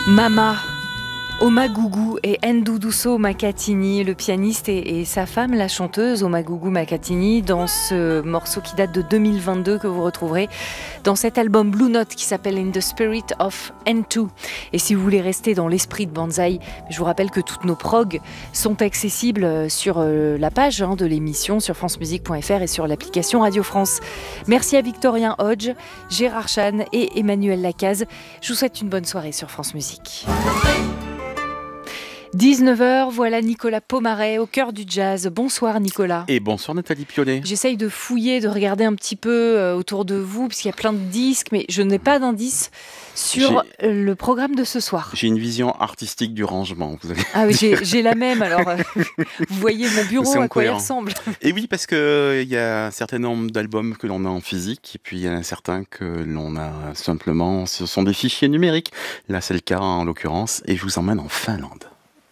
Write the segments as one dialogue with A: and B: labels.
A: Mama, Omagugu et Nduduso Makatini, le pianiste et sa femme, la chanteuse Omagugu Makatini, dans ce morceau qui date de 2022 que vous retrouverez dans cet album Blue Note qui s'appelle In the Spirit of N2. Et si vous voulez rester dans l'esprit de Banzai, je vous rappelle que toutes nos progs sont accessibles sur la page de l'émission sur francemusique.fr et sur l'application Radio France. Merci à Victorien Hodge, Gérard Chan et Emmanuel Lacaze. Je vous souhaite une bonne soirée sur France Musique. 19h, voilà Nicolas Pomaret au cœur du jazz. Bonsoir Nicolas.
B: Et bonsoir Nathalie Pionnet.
A: J'essaye de fouiller, de regarder un petit peu autour de vous, puisqu'il y a plein de disques, mais je n'ai pas d'indice sur le programme de ce soir.
B: J'ai une vision artistique du rangement, vous allez
A: Ah oui, j'ai la même, alors vous voyez mon bureau, à quoi il ressemble.
B: Et oui, parce qu'il y a un certain nombre d'albums que l'on a en physique, et puis il y en a certains que l'on a simplement, ce sont des fichiers numériques. Là c'est le cas en l'occurrence, et je vous emmène en Finlande.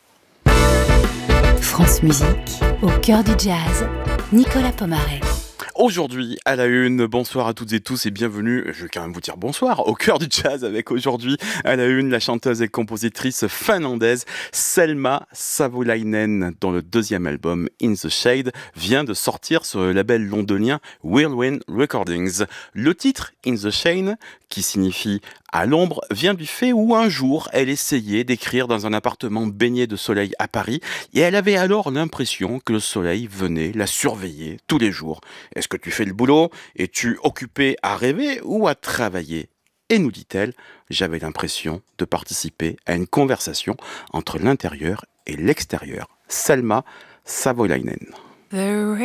C: France Musique, au cœur du jazz, Nicolas Pomaret.
B: Aujourd'hui, à la une, bonsoir à toutes et tous et bienvenue, je vais quand même vous dire bonsoir, au cœur du jazz avec aujourd'hui, à la une, la chanteuse et compositrice finlandaise Selma Savolainen, dont le deuxième album, In the Shade, vient de sortir sur le label londonien Whirlwind Recordings. Le titre, In the Shade, qui signifie à l'ombre, vient du fait où un jour, elle essayait d'écrire dans un appartement baigné de soleil à Paris et elle avait alors l'impression que le soleil venait la surveiller tous les jours. Est-ce que tu fais le boulot? Es-tu occupé à rêver ou à travailler? Et nous dit-elle, j'avais l'impression de participer à une conversation entre l'intérieur et l'extérieur. Selma Savolainen.
C: The